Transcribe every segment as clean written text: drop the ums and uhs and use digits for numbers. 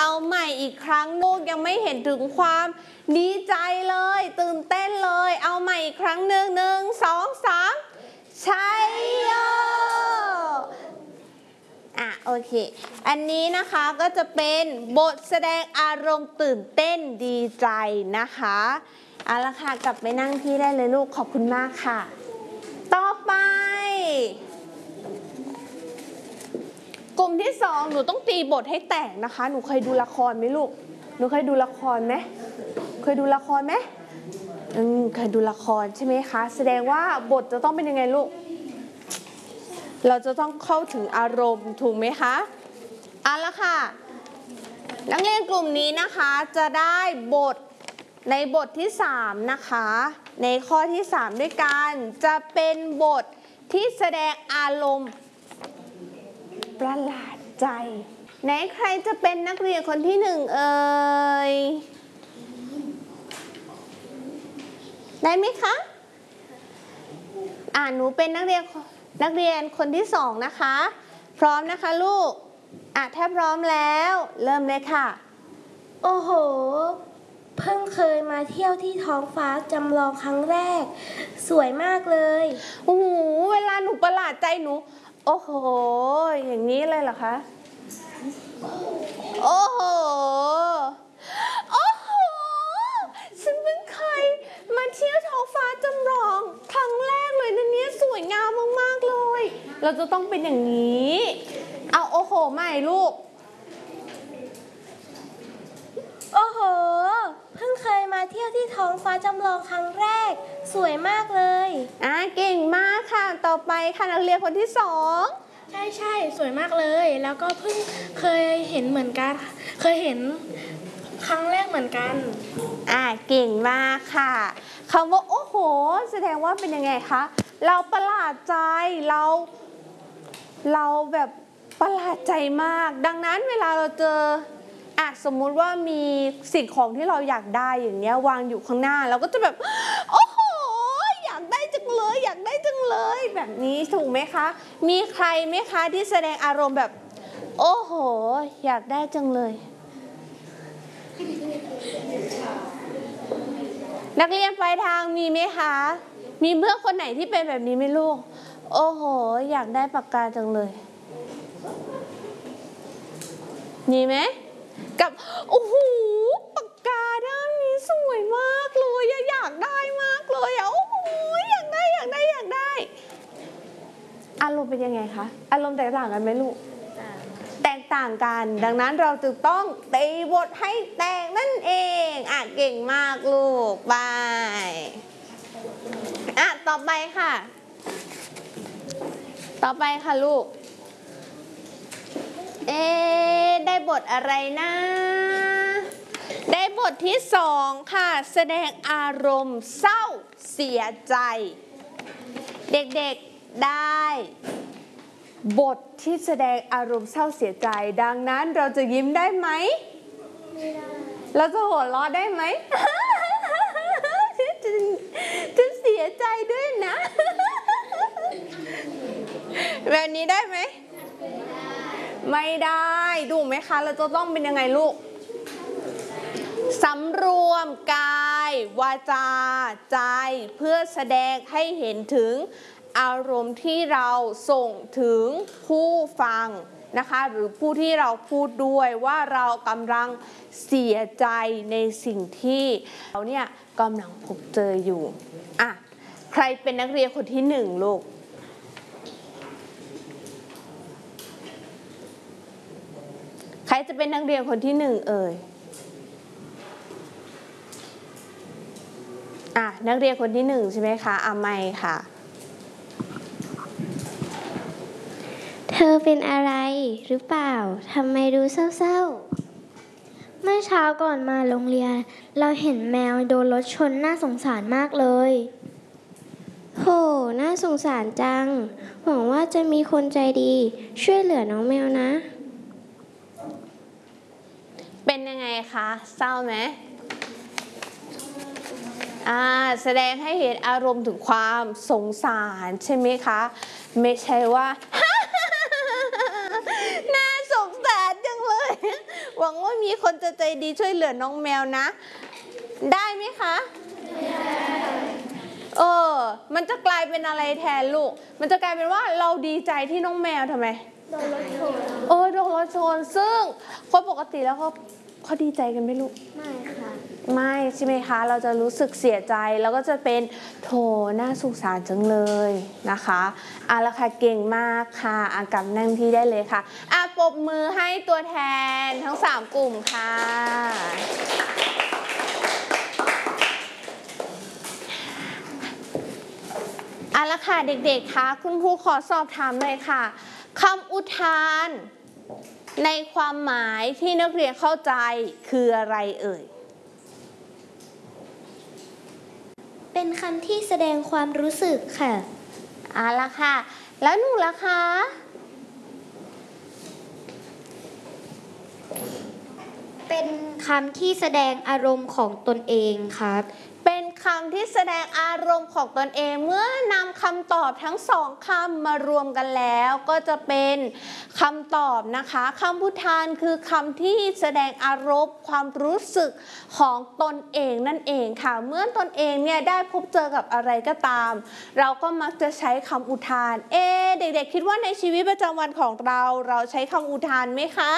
เอาใหม่อีกครั้งลูกยังไม่เห็นถึงความดีใจเลยตื่นเต้นเลยเอาใหม่อีกครั้งหนึ่ง1 2 3ชัยโยโอเคอันนี้นะคะก็จะเป็นบทแสดงอารมณ์ตื่นเต้นดีใจนะคะเอาละค่ะกลับไปนั่งที่ได้เลยลูกขอบคุณมากค่ะต่อไปกลุ่มที่2หนูต้องตีบทให้แตกนะคะหนูเคยดูละครไหมลูกหนูเคยดูละครไหมเคยดูละครไหมเคยดูละครใช่ไหมคะแสดงว่าบทจะต้องเป็นยังไงลูกเราจะต้องเข้าถึงอารมณ์ถูกไหมคะเอาละค่ะนักเรียนกลุ่มนี้นะคะจะได้บทในบทที่3นะคะในข้อที่3ด้วยกันจะเป็นบทที่แสดงอารมณ์ประหลาดใจไหนใครจะเป็นนักเรียนคนที่1เอ่ยได้ไหมคะหนูเป็นนักเรียนคนที่2นะคะพร้อมนะคะลูกถ้าพร้อมแล้วเริ่มเลยค่ะโอ้โหเพิ่งเคยมาเที่ยวที่ท้องฟ้าจำลองครั้งแรกสวยมากเลยโอ้โหเวลาหนูประหลาดใจหนูโอ้โหอย่างนี้เลยเหรอคะโอ้โหโอ้โหฉันเพิ่งเคยมาเที่ยวท้องฟ้าจำลองครั้งแรกเลยนะเนี่ยสวยงามมากๆเลยเราจะต้องเป็นอย่างนี้เอาโอ้โหใหม่ลูกโอ้โหเพิ่งเคยมาเที่ยวที่ท้องฟ้าจำลองครั้งแรกสวยมากเลยเก่งมากค่ะต่อไปค่ะนักเรียนคนที่2 ใช่สวยมากเลยแล้วก็เพิ่งเคยเห็นเหมือนกันเคยเห็นครั้งแรกเหมือนกันเก่งมากค่ะคำว่าโอ้โหแสดงว่าเป็นยังไงคะเราประหลาดใจเราแบบประหลาดใจมากดังนั้นเวลาเราเจอสมมุติว่ามีสิ่งของที่เราอยากได้อย่างเนี้ยวางอยู่ข้างหน้าเราก็จะแบบโอ้โหอยากได้จังเลยอยากได้จังเลยแบบนี้ถูกไหมคะมีใครไหมคะที่แสดงอารมณ์แบบโอ้โหอยากได้จังเลยนักเรียนปลายทางมีไหมคะมีเพื่อนคนไหนที่เป็นแบบนี้ไหมลูกโอ้โหอยากได้ปากกาจังเลยมีไหมกับโอ้โหปากกาด้านนี้สวยมากเลยอยากได้มากเลยโอ้โหอยากได้อารมณ์เป็นยังไงคะอารมณ์แตกต่างกันไหมลูกแตกต่างกันดังนั้นเราจึงต้องตีบทให้แตกนั่นเองเก่งมากลูกไปต่อไปค่ะลูกได้บทอะไรนะได้บทที่2ค่ะแสดงอารมณ์เศร้าเสียใจเด็กๆได้บทที่แสดงอารมณ์เศร้าเสียใจดังนั้นเราจะยิ้มได้ไหมไม่ได้เราจะหัวเราะได้ไหม จะเสียใจด้วยนะแบบนี้ได้ไหมไม่ได้ดูไหมคะเราจะต้องเป็นยังไงลูกสำรวมกายวาจาใจเพื่อแสดงให้เห็นถึงอารมณ์ที่เราส่งถึงผู้ฟังนะคะหรือผู้ที่เราพูดด้วยว่าเรากำลังเสียใจในสิ่งที่เราเนี่ยกำลังพบเจออยู่ใครเป็นนักเรียนคนที่1ลูกใครจะเป็นนักเรียนคนที่1เอ่ยนักเรียนคนที่1ใช่ไหมคะไม่ค่ะเธอเป็นอะไรหรือเปล่าทำไมดูเศร้าๆเมื่อเช้าก่อนมาโรงเรียนเราเห็นแมวโดนรถชนน่าสงสารมากเลยโหน่าสงสารจังหวังว่าจะมีคนใจดีช่วยเหลือน้องแมวนะเป็นยังไงคะเศร้าไหมแสดงให้เห็นอารมณ์ถึงความสงสารใช่ไหมคะไม่ใช่ว่า น่าสงสารจังเลยหวังหวังว่ามีคนจะใจดีช่วยเหลือน้องแมวนะได้ไหมคะมันจะกลายเป็นอะไรแทนลูกมันจะกลายเป็นว่าเราดีใจที่น้องแมวทำไมโดนรถชนโดนรถชนซึ่งคนปกติแล้วเขาดีใจกันไหมลูกไม่ค่ะไม่ใช่ไหมคะเราจะรู้สึกเสียใจแล้วก็จะเป็นโถน่าสงสารจังเลยนะคะละค่ะเก่งมากค่ะกลับนั่งที่ได้เลยค่ะปรบมือให้ตัวแทนทั้ง3กลุ่มค่ะละค่ะเด็กๆคะคุณครูขอสอบถามเลยค่ะคำอุทานในความหมายที่นักเรียนเข้าใจคืออะไรเอ่ยเป็นคำที่แสดงความรู้สึกค่ะละค่ะแล้วหนูล่ะคะเป็นคำที่แสดงอารมณ์ของตนเองครับเป็นคำที่แสดงอารมณ์ของตนเองเมื่อนำคำตอบทั้ง2คำมารวมกันแล้วก็จะเป็นคำตอบนะคะคำอุทานคือคำที่แสดงอารมณ์ความรู้สึกของตนเองนั่นเองค่ะเมื่อตนเองเนี่ยได้พบเจอกับอะไรก็ตามเราก็มักจะใช้คำอุทานเด็กๆคิดว่าในชีวิตประจำวันของเราใช้คำอุทานไหมคะ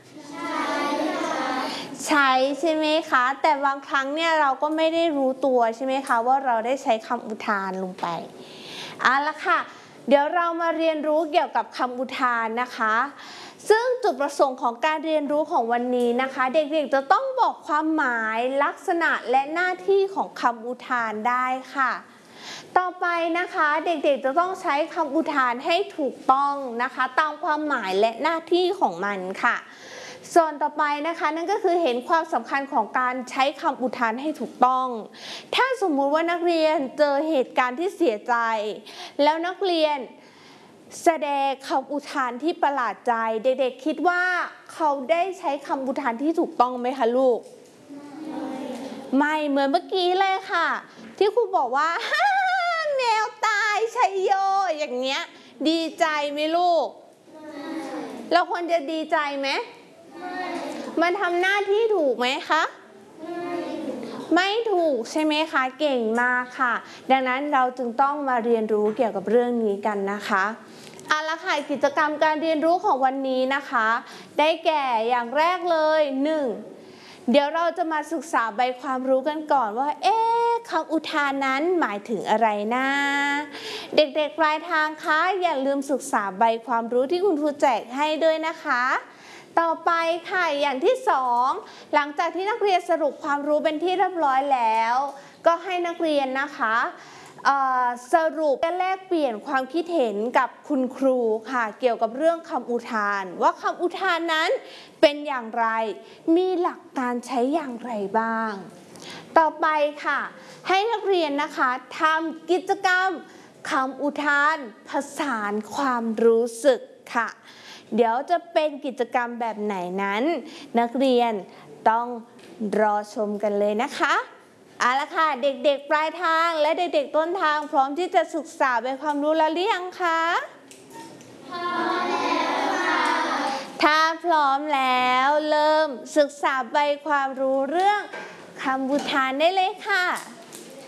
ใช้ใช่ไหมคะแต่บางครั้งเนี่ยเราก็ไม่ได้รู้ตัวใช่ไหมคะว่าเราได้ใช้คำอุทานลงไปละค่ะเดี๋ยวเรามาเรียนรู้เกี่ยวกับคำอุทานนะคะซึ่งจุดประสงค์ของการเรียนรู้ของวันนี้นะคะเด็กๆจะต้องบอกความหมายลักษณะและหน้าที่ของคำอุทานได้ค่ะต่อไปนะคะเด็กๆจะต้องใช้คำอุทานให้ถูกต้องนะคะตามความหมายและหน้าที่ของมันค่ะส่วนต่อไปนะคะนั่นก็คือเห็นความสำคัญของการใช้คำอุทานให้ถูกต้องถ้าสมมุติว่านักเรียนเจอเหตุการณ์ที่เสียใจแล้วนักเรียนแสดงคำอุทานที่ประหลาดใจเด็กๆคิดว่าเขาได้ใช้คำอุทานที่ถูกต้องไหมคะลูกไม่เหมือนเมื่อกี้เลยค่ะที่ครูบอกว่าแมวตายชัยโยอย่างเงี้ยดีใจไหมลูกเราควรจะดีใจไหมมันทำหน้าที่ถูกไหมคะไม่ถูกใช่ไหมคะเก่งมากค่ะดังนั้นเราจึงต้องมาเรียนรู้เกี่ยวกับเรื่องนี้กันนะคะละค่ะกิจกรรมการเรียนรู้ของวันนี้นะคะได้แก่อย่างแรกเลย1เดี๋ยวเราจะมาศึกษาใบความรู้กันก่อนว่าคำอุทานนั้นหมายถึงอะไรนะเด็กๆปลายทางคะอย่าลืมศึกษาใบความรู้ที่คุณครูแจกให้ด้วยนะคะต่อไปค่ะอย่างที่2หลังจากที่นักเรียนสรุปความรู้เป็นที่เรียบร้อยแล้วก็ให้นักเรียนนะคะสรุปและแลกเปลี่ยนความคิดเห็นกับคุณครูค่ะเกี่ยวกับเรื่องคำอุทานว่าคำอุทานนั้นเป็นอย่างไรมีหลักการใช้อย่างไรบ้างต่อไปค่ะให้นักเรียนนะคะทำกิจกรรมคำอุทานผสานความรู้สึกค่ะเดี๋ยวจะเป็นกิจกรรมแบบไหนนั้นนักเรียนต้องรอชมกันเลยนะคะละค่ะเด็กๆปลายทางและเด็กๆต้นทางพร้อมที่จะศึกษาใบความรู้แล้วหรือยังคะพร้อมแล้วค่ะถ้าพร้อมแล้วเริ่มศึกษาใบความรู้เรื่องคำอุทานได้เลยค่ะ